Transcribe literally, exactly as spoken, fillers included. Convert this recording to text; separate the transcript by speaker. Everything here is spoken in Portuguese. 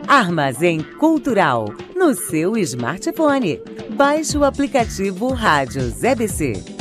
Speaker 1: Armazém Cultural, no seu smartphone. Baixe o aplicativo Rádio Zé B C.